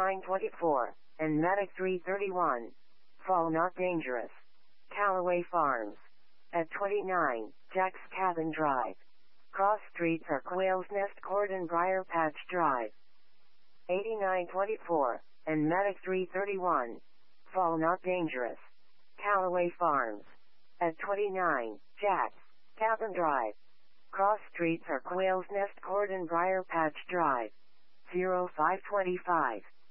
8924, and Medic 331. Fall not dangerous. Callaway Farms. At 29, Jack's Cabin Drive. Cross streets are Quail's Nest Court and Briar Patch Drive. 8924, and Medic 331. Fall not dangerous. Callaway Farms. At 29, Jack's Cabin Drive. Cross streets are Quail's Nest Court and Briar Patch Drive. 0525.